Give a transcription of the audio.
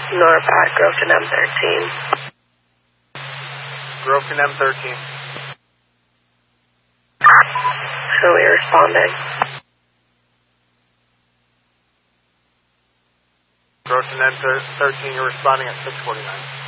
Norbat, Groveton M13. Groveton M13. Who are we responding? Groveton M13, you're responding at 649.